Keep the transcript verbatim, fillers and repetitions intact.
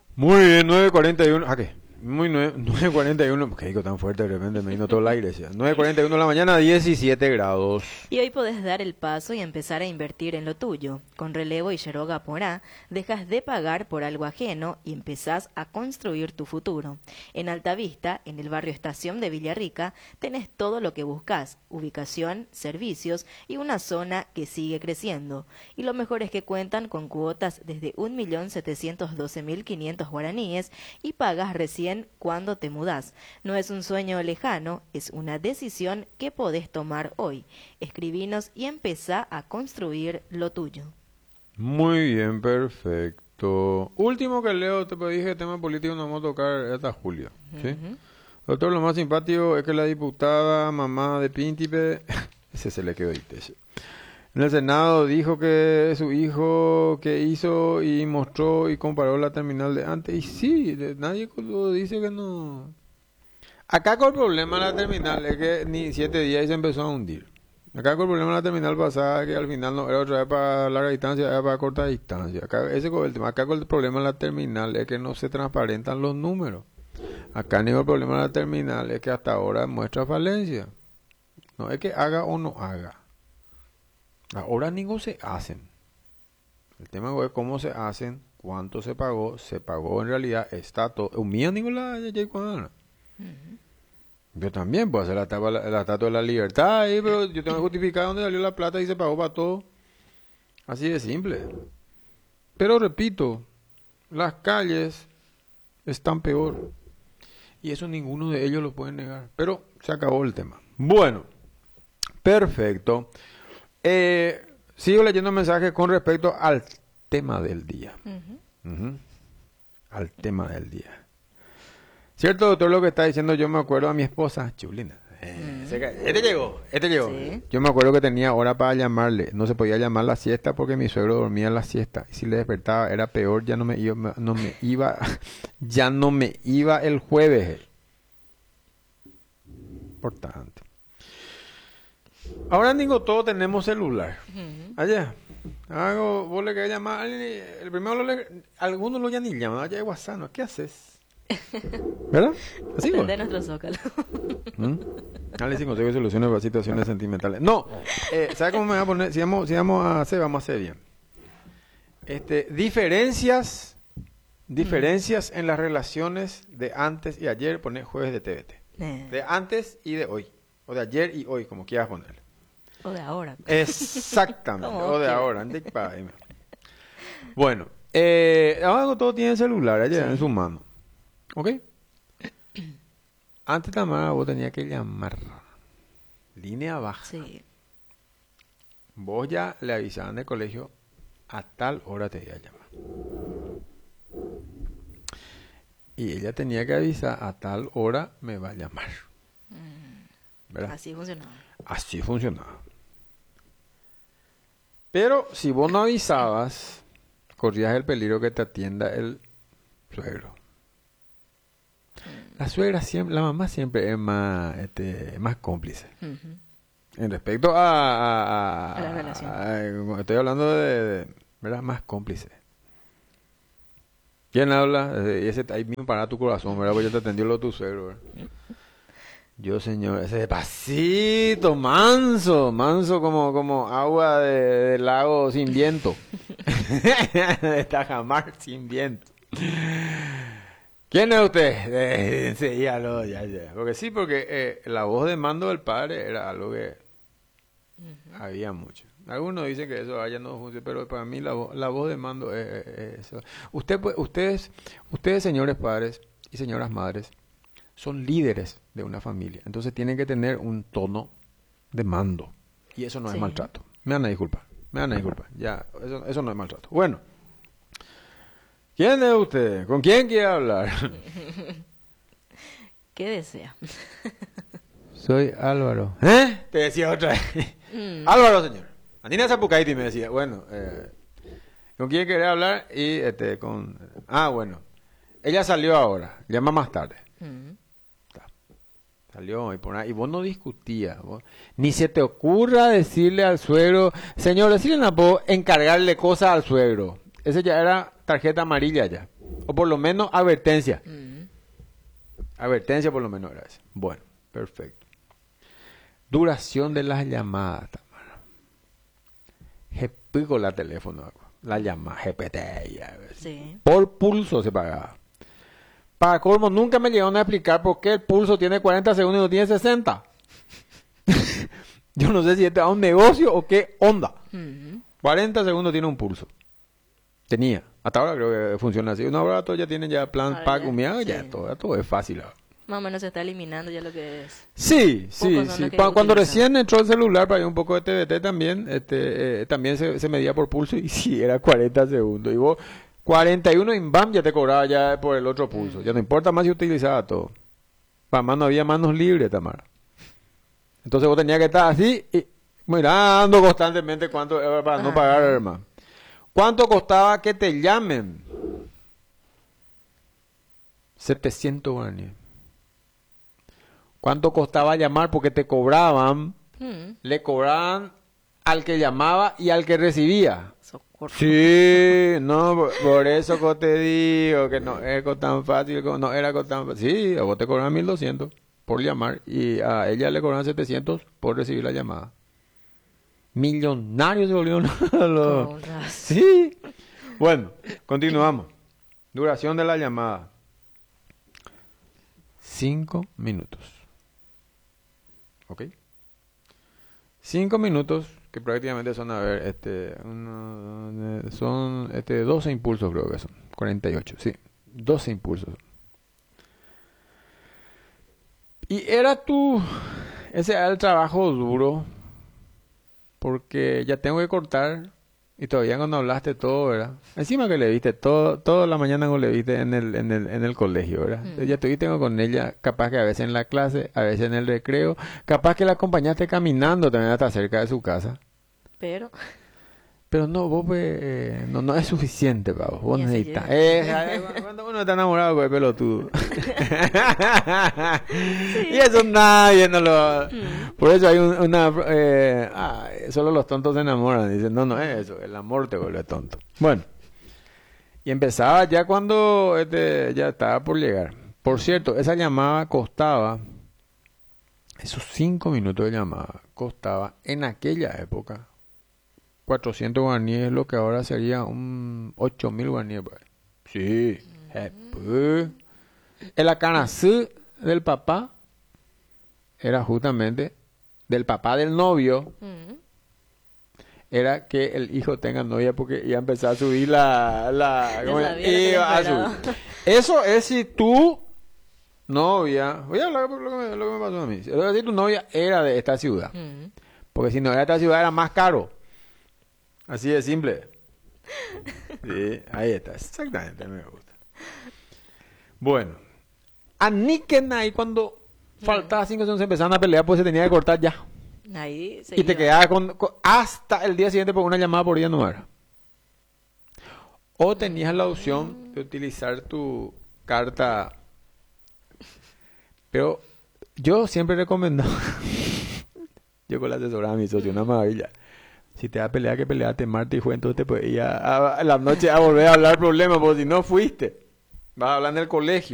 Muy bien, nueve cuarenta y uno. ¿A qué? Muy nueve, nueve cuarenta y uno. ¿Qué digo tan fuerte? De repente me vino todo el aire. ¿Sí? nueve cuarenta y uno de la mañana, diecisiete grados. Y hoy podés dar el paso y empezar a invertir en lo tuyo. Con Relevo y Yeroga Porá, dejas de pagar por algo ajeno y empezás a construir tu futuro. En Altavista, en el barrio Estación de Villarrica, tenés todo lo que buscas: ubicación, servicios y una zona que sigue creciendo. Y lo mejor es que cuentan con cuotas desde un millón setecientos doce mil quinientos guaraníes y pagas recién cuando te mudás. No es un sueño lejano, es una decisión que podés tomar hoy. Escribinos y empezá a construir lo tuyo. Muy bien, perfecto. Último que leo, te dije, tema político no vamos a tocar hasta julio. ¿Sí? Ujú. Doctor, lo más simpático es que la diputada, mamá de Píntipe, ese se le quedó ahí, ese. En el Senado dijo que su hijo que hizo y mostró y comparó la terminal de antes. Y sí, de- nadie lo dice que no. Acá con el problema de la terminal es que ni siete días y se empezó a hundir. Acá con el problema de la terminal pasada que al final no era otra vez para larga distancia, era para corta distancia. Acá, ese es el tema. Acá con el problema de la terminal es que no se transparentan los números. Acá ni el problema de la terminal es que hasta ahora muestra falencia. No es que haga o no haga. Ahora ninguno se hacen. El tema es cómo se hacen, cuánto se pagó, se pagó en realidad, está todo. Un mío ninguna ya cuadra. Yo también puedo hacer la estatua, la, la estatua de la libertad ahí, pero yo tengo que justificar dónde salió la plata y se pagó para todo. Así de simple. Pero repito, las calles están peor. Y eso ninguno de ellos lo puede negar. Pero se acabó el tema. Bueno, perfecto. Eh, sigo leyendo mensajes con respecto al tema del día. Ujú. Ujú. Al tema del día. ¿Cierto, doctor, lo que está diciendo? Yo me acuerdo a mi esposa, Chulina. Eh, se ca- este llegó, este llegó. Sí. Yo me acuerdo que tenía hora para llamarle. No se podía llamar la siesta porque mi suegro dormía en la siesta. Y si le despertaba era peor, ya no me iba, no me iba, ya no me iba el jueves. Importante. Ahora digo, todos tenemos celular. Ujú. Allá. Hago, vos le querés llamar, al- el primero lo le, algunos lo ya ni llaman, allá de WhatsApp, ¿no? ¿Qué haces? ¿Verdad? Así vos. Prende nuestro zócalo. ¿Mm? Dale sin consejo y soluciones para situaciones sentimentales. No, eh, ¿sabes cómo me voy a poner? Si vamos, si vamos a hacer, vamos a hacer bien. Este, diferencias, diferencias en las relaciones de antes y ayer, poner jueves de T V T. Eh, De antes y de hoy. O de ayer y hoy, como quieras ponerle. O de ahora. Exactamente, Como o de quieras. ahora. Antes pa- ahí me- Bueno, eh, ahora todo tiene celular allá Sí. en su mano. ¿Ok? Antes Tamara, vos tenías que llamar. Línea baja. Sí. Vos ya le avisaban del colegio, a tal hora te iba a llamar. Y ella tenía que avisar, a tal hora me va a llamar. ¿Verdad? Así funcionaba. Así funcionaba. Pero si vos no avisabas, corrías el peligro que te atienda el suegro. La suegra siempre, la mamá siempre es más, este, más cómplice. Ujú. En respecto a, a, a- A la relación. a- estoy hablando de, de, ¿verdad? Más cómplice. ¿Quién habla? Eh, Y ese ahí mismo para tu corazón, ¿verdad? Porque yo te atendió lo de tu suegro, ¿verdad? Yo, señor, ese despacito, manso, manso como, como agua de, de lago sin viento. De Tajamar sin viento. ¿Quién es usted? Eh, enseguida lo- ya, ya. Porque sí, porque eh, la voz de mando del padre era algo que había mucho. Algunos dicen que eso allá no funciona, pero para mí la, vo- la voz de mando es, es- es eso. Usted, pu- ustedes, ustedes, señores padres y señoras madres, son líderes de una familia. Entonces tienen que tener un tono de mando. Y eso no es Sí. maltrato. Me van a disculpar. Me van a disculpar. Ya, eso, eso no es maltrato. Bueno. ¿Quién es usted? ¿Con quién quiere hablar? ¿Qué desea? Soy Álvaro. ¿Eh? Te decía otra vez. Mm. Álvaro, señor. Andina Zapucaiti me decía. Bueno, eh, ¿con quién quería hablar? Y este, con... Ah, bueno. Ella salió ahora. Llama más tarde. Mm. Salió y por ahí. Y vos no discutías. Vos, ni se te ocurra decirle al suegro, señor, decirle no puedo encargarle cosas al suegro. Ese ya era tarjeta amarilla ya. O por lo menos advertencia. Mm. Advertencia por lo menos era eso. Bueno, perfecto. Duración de las llamadas, Tamara. Jepico la teléfono, la llamada, G P T, ya ves. Sí. Por pulso se pagaba. Para colmo, nunca me llegaron a explicar por qué el pulso tiene cuarenta segundos y no tiene sesenta. Yo no sé si este es un negocio o qué onda. Mm. cuarenta segundos tiene un pulso. Tenía. Hasta ahora creo que funciona así. Una hora todos ya tienen ya plan Ahora pack, ya, humeado, sí. ya todo, todo es fácil ahora. Más o menos se está eliminando ya lo que es. Sí, sí, Pocos son sí. los que Pa- cuando utilizan. recién entró el celular para ir un poco de T V T también, este, eh, también se, se medía por pulso y sí, era cuarenta segundos. Y vos, cuarenta y uno en B A M ya te cobraba ya por el otro pulso. Ya no importa más si utilizaba todo. Para más no había manos libres, Tamara. Entonces vos tenías que estar así y mirando constantemente cuánto era para no Ajá. pagar, hermano. ¿Cuánto costaba que te llamen? setecientos guaraníes. ¿Cuánto costaba llamar? Porque te cobraban, Mm. le cobraban al que llamaba y al que recibía. Socorro. Sí, no, por, por eso que te digo que no es co- tan fácil, co- no era co- tan fácil. Sí, a vos te cobraban mil doscientos por llamar y a ella le cobraban setecientos por recibir la llamada. Millonarios se volvieron los... Con razón. Sí. Bueno, continuamos. Duración de la llamada. Cinco minutos. ¿Ok? Cinco minutos, que prácticamente son, a ver, este, uno, eh, son este, doce impulsos creo que son. cuarenta y ocho, sí. doce impulsos. Y era tu... Ese era el trabajo duro, porque ya tengo que cortar y todavía cuando hablaste todo, ¿verdad? Encima que le viste todo, toda la mañana cuando le viste en el, en el, en el colegio, ¿verdad? Entonces ya estoy tengo con ella, capaz que a veces en la clase, a veces en el recreo, capaz que la acompañaste caminando también hasta cerca de su casa. Pero, Pero no, vos pues, eh, no, no es suficiente para vos, vos Y así necesitas. llega. Eh, cuando uno está enamorado con el pelotudo. Y eso nadie no lo... mm, Por eso hay un- una... eh, ay, solo los tontos se enamoran. Dicen, no, no es eso, el amor te vuelve tonto. Bueno, y empezaba ya cuando este, ya estaba por llegar. Por cierto, esa llamada costaba, esos cinco minutos de llamada, costaba en aquella época cuatrocientos guaraníes, lo que ahora sería un ocho mil guaraníes. Pues. Sí, jepe. El acanacú del papá era justamente del papá del novio, mm, era que el hijo tenga novia porque iba a empezar a subir la... la Ya ¿cómo es? sabía lo que Iba le a esperaba. subir. Eso es si tu novia... Voy a hablar por lo que me, lo que me pasó a mí. Eso es si tu novia era de esta ciudad. mm. Porque si no era de esta ciudad era más caro. Así de simple. Sí, ahí está. Exactamente, me gusta. Bueno. Aniquen ahí cuando faltaba cinco segundos empezaban a pelear, pues se tenía que cortar ya. Ahí se Y te iba. quedabas con, con- hasta el día siguiente por una llamada por día no era. O tenías la opción de utilizar tu carta. Pero yo siempre recomendaba, yo con la asesorada de mi socio, una maravilla. Si te da a pelear, que peleaste martes y jueves, entonces te puedes ir a, a- a la noche a volver a hablar problemas, porque si no fuiste, vas a hablar en el colegio.